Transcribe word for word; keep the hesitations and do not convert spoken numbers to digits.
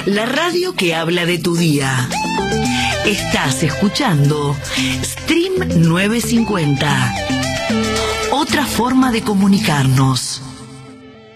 la radio que habla de tu día. Estás escuchando Stream novecientos cincuenta. Otra forma de comunicarnos.